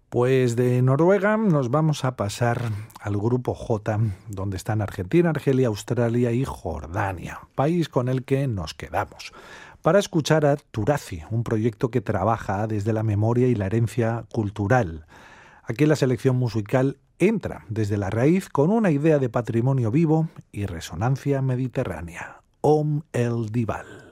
Pues de Noruega nos vamos a pasar al grupo J, donde están Argentina, Argelia, Australia y Jordania, país con el que nos quedamos, para escuchar a Turaci, un proyecto que trabaja desde la memoria y la herencia cultural. Aquí la selección musical entra desde la raíz con una idea de patrimonio vivo y resonancia mediterránea. Om El Dival.